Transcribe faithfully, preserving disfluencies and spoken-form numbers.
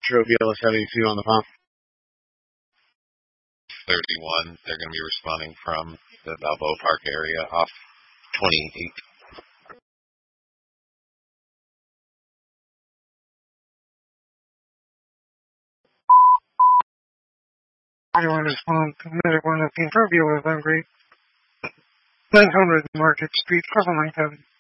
Metroville seventy-two on the pump. thirty-one, they're going to be responding from the Balboa Park area off twenty-eight. Anyone respond to another one of the Metroville is angry. nine hundred Market Street, Castle nine seven.